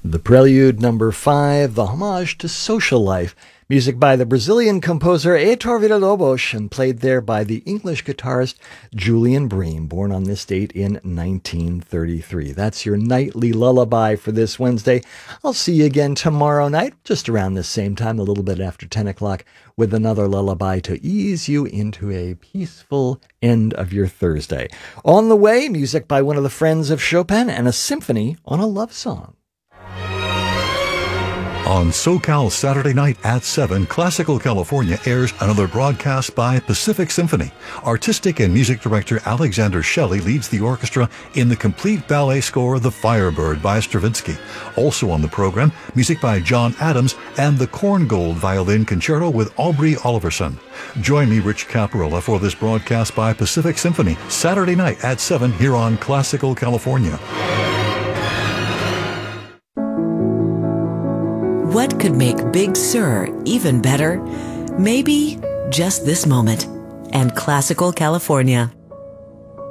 The Prelude number 5, the homage to Social Life, music by the Brazilian composer Heitor Villa-Lobos and played there by the English guitarist Julian Bream, born on this date in 1933. That's your nightly lullaby for this Wednesday. I'll see you again tomorrow night, just around this same time, a little bit after 10 o'clock, with another lullaby to ease you into a peaceful end of your Thursday. On the way, music by one of the friends of Chopin and a symphony on a love song. On SoCal Saturday night at 7, Classical California airs another broadcast by Pacific Symphony. Artistic and music director Alexander Shelley leads the orchestra in the complete ballet score The Firebird by Stravinsky. Also on the program, music by John Adams and the Korngold Violin Concerto with Aubrey Oliverson. Join me, Rich Caparella, for this broadcast by Pacific Symphony, Saturday night at 7 here on Classical California. What could make Big Sur even better? Maybe just this moment. And Classical California.